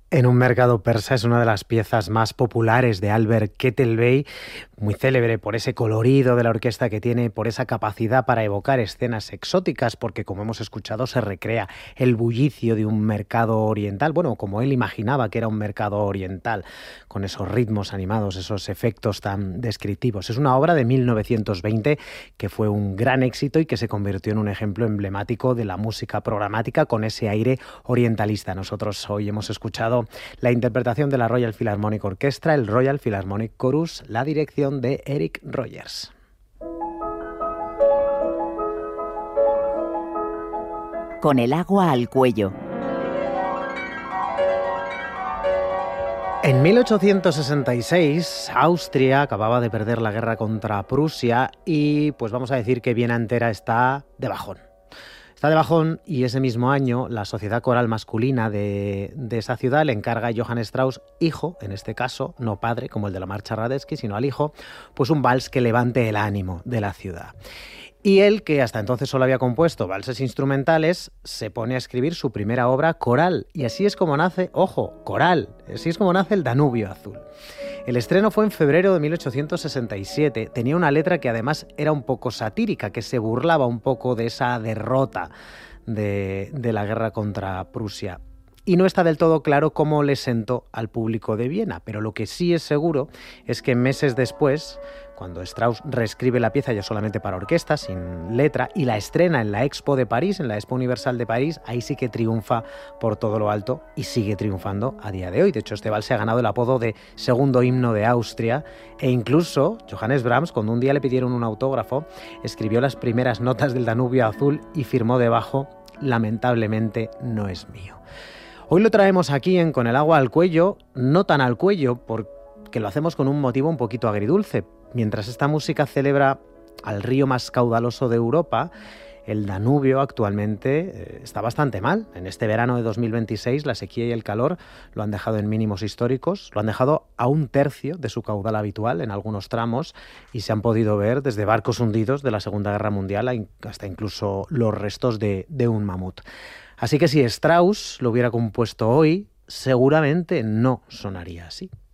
En un mercado persa es una de las piezas más populares de Albert Kettelbey, muy célebre por ese colorido de la orquesta que tiene, por esa capacidad para evocar escenas exóticas, porque como hemos escuchado se recrea el bullicio de un mercado oriental, bueno, como él imaginaba que era un mercado oriental, con esos ritmos animados, esos efectos tan descriptivos. Es una obra de 1920 que fue un gran éxito y que se convirtió en un ejemplo emblemático de la música programática con ese aire orientalista. Nosotros hoy hemos escuchado la interpretación de la Royal Philharmonic Orchestra, el Royal Philharmonic Chorus, la dirección de Eric Rogers. Con el agua al cuello. En 1866, Austria acababa de perder la guerra contra Prusia y pues vamos a decir que Viena entera está de bajón. Está de bajón y ese mismo año la sociedad coral masculina de esa ciudad le encarga a Johann Strauss, hijo, en este caso, no padre como el de la marcha Radetzky, sino al hijo, pues un vals que levante el ánimo de la ciudad. Y él, que hasta entonces solo había compuesto valses instrumentales, se pone a escribir su primera obra coral. Y así es como nace, ojo, coral, así es como nace el Danubio Azul. El estreno fue en febrero de 1867. Tenía una letra que además era un poco satírica, que se burlaba un poco de esa derrota de la guerra contra Prusia. Y no está del todo claro cómo le sentó al público de Viena, pero lo que sí es seguro es que meses después, cuando Strauss reescribe la pieza ya solamente para orquesta, sin letra, y la estrena en la Expo de París, en la Expo Universal de París, ahí sí que triunfa por todo lo alto y sigue triunfando a día de hoy. De hecho, este vals se ha ganado el apodo de segundo himno de Austria e incluso Johannes Brahms, cuando un día le pidieron un autógrafo, escribió las primeras notas del Danubio Azul y firmó debajo: lamentablemente no es mío. Hoy lo traemos aquí en Con el agua al cuello, no tan al cuello, porque lo hacemos con un motivo un poquito agridulce. Mientras esta música celebra al río más caudaloso de Europa, el Danubio actualmente está bastante mal. En este verano de 2026 la sequía y el calor lo han dejado en mínimos históricos, lo han dejado a 1/3 de su caudal habitual en algunos tramos y se han podido ver desde barcos hundidos de la Segunda Guerra Mundial hasta incluso los restos de un mamut. Así que si Strauss lo hubiera compuesto hoy, seguramente no sonaría así.